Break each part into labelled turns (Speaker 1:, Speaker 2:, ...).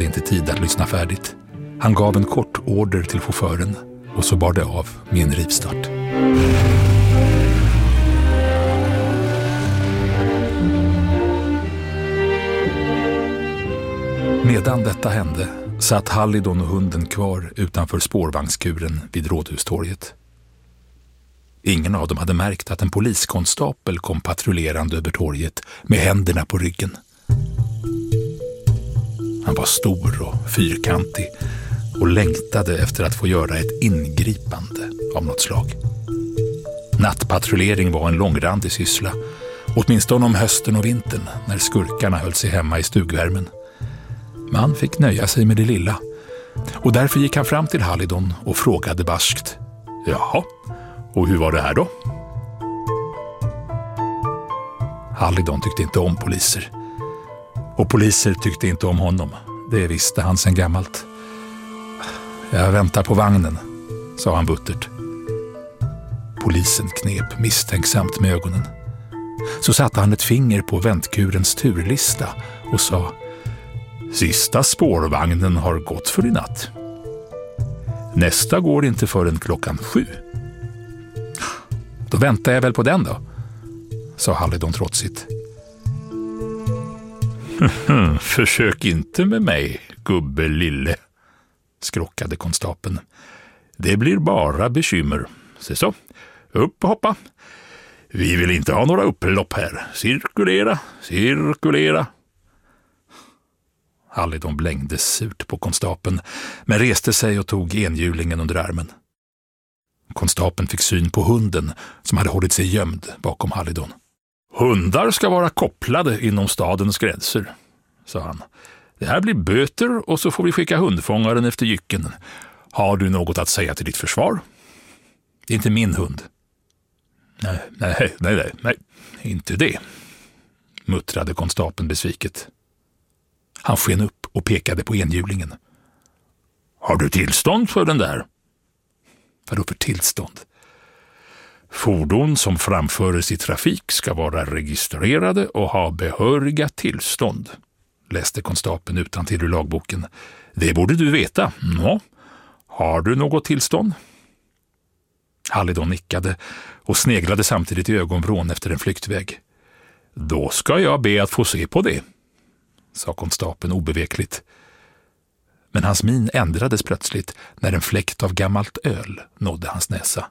Speaker 1: hade inte tid att lyssna färdigt. Han gav en kort order till chauffören och så bar det av med en rivstart. Medan detta hände satt Hallidon och hunden kvar utanför spårvagnskuren vid Rådhustorget. Ingen av dem hade märkt att en poliskonstapel kom patrullerande över torget med händerna på ryggen. Han var stor och fyrkantig och längtade efter att få göra ett ingripande av något slag. Nattpatrullering var en långrandig syssla, åtminstone om hösten och vintern när skurkarna höll sig hemma i stugvärmen. Man fick nöja sig med det lilla, och därför gick han fram till Hallidon och frågade barskt: Jaha, och hur var det här då? Hallidon tyckte inte om poliser. Och poliser tyckte inte om honom. Det visste han sedan gammalt. Jag väntar på vagnen, sa han buttert. Polisen knep misstänksamt med ögonen. Så satte han ett finger på väntkurens turlista och sa: Sista spårvagnen har gått för i natt. Nästa går inte förrän 7:00. Då väntar jag väl på den då, sa Hallidon trotsigt. Försök inte med mig, gubbe lille, skrockade konstapeln. Det blir bara bekymmer. Se så, upp och hoppa. Vi vill inte ha några upplopp här. Cirkulera, cirkulera. Hallidon blängde surt på konstapeln, men reste sig och tog enhjulingen under armen. Konstapeln fick syn på hunden som hade hållit sig gömd bakom Hallidon. Hundar ska vara kopplade inom stadens gränser, sa han. Det här blir böter och så får vi skicka hundfångaren efter jycken. Har du något att säga till ditt försvar? Det är inte min hund. Nej, inte det, muttrade konstapeln besviket. Han sken upp och pekade på enhjulingen. Har du tillstånd för den där? Vadå för tillstånd? Fordon som framförs i trafik ska vara registrerade och ha behöriga tillstånd, läste konstapeln utantill ur lagboken. Det borde du veta. Ja. Har du något tillstånd? Hallidon nickade och sneglade samtidigt i ögonvrån efter en flyktväg. Då ska jag be att få se på det, sa konstapeln obevekligt. Men hans min ändrades plötsligt när en fläkt av gammalt öl nådde hans näsa.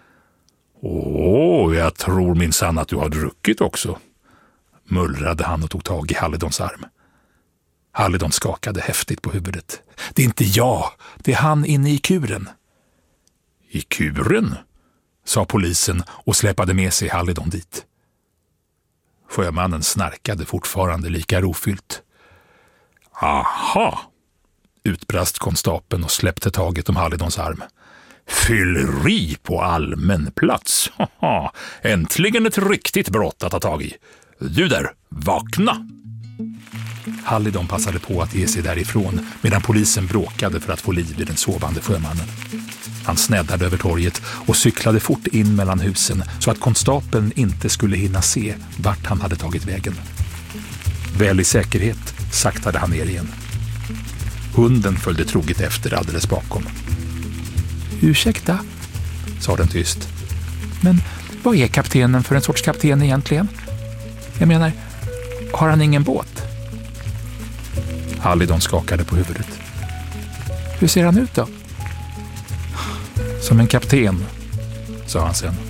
Speaker 1: Jag tror minsann att du har druckit också, mullrade han och tog tag i Hallidons arm. Hallidon skakade häftigt på huvudet. Det är inte jag, det är han inne i kuren. I kuren? Sa polisen och släpade med sig Hallidon dit. Sjömannen snarkade fortfarande lika rofyllt. Aha, utbrast konstapeln och släppte taget om Hallidons arm. Fylleri på allmän plats. Haha, äntligen ett riktigt brott att ta tag i. Du där, vakna! Hallidon passade på att ge sig därifrån medan polisen bråkade för att få liv i den sovande sjömannen. Han sneddade över torget och cyklade fort in mellan husen så att konstapeln inte skulle hinna se vart han hade tagit vägen. Väl i säkerhet saktade han ner igen. Hunden följde troget efter alldeles bakom. Ursäkta, sa den tyst. Men vad är kaptenen för en sorts kapten egentligen? Jag menar, har han ingen båt? Hallidon skakade på huvudet. Hur ser han ut då? Som en kapten, sa han sen.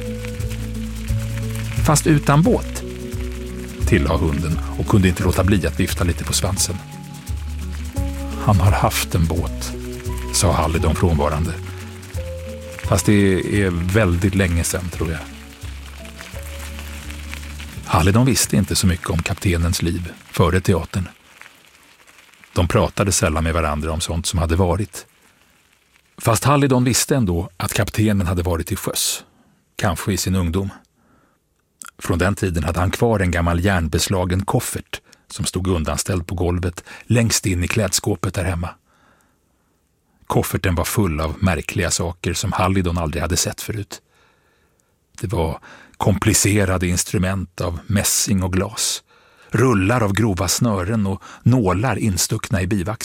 Speaker 1: Fast utan båt, tillade hunden och kunde inte låta bli att vifta lite på svansen. Han har haft en båt, sa Hallidon frånvarande. Fast det är väldigt länge sedan, tror jag. Hallidon visste inte så mycket om kaptenens liv före teatern. De pratade sällan med varandra om sånt som hade varit. Fast Hallidon visste ändå att kaptenen hade varit till sjöss, kanske i sin ungdom. Från den tiden hade han kvar en gammal järnbeslagen koffert som stod undanställd på golvet längst in i klädskåpet där hemma. Kofferten var full av märkliga saker som Hallidon aldrig hade sett förut. Det var komplicerade instrument av mässing och glas, rullar av grova snören och nålar instuckna i bivax.